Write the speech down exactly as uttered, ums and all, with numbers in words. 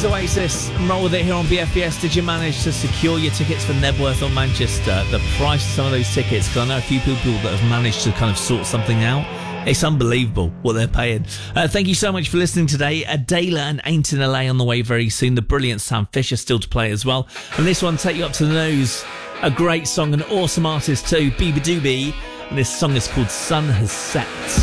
is Oasis. Roll with it here on B F B S. Did you manage to secure your tickets for Nebworth or Manchester? The price of some of those tickets, because I know a few people that have managed to kind of sort something out. It's unbelievable what they're paying. Uh, thank you so much for listening today. Adela and Ain't in L A on the way very soon. The brilliant Sam Fisher still to play as well. And this one, Take You Up to the Nose. A great song, an awesome artist too, Biba Doobie. And this song is called Sun Has Set.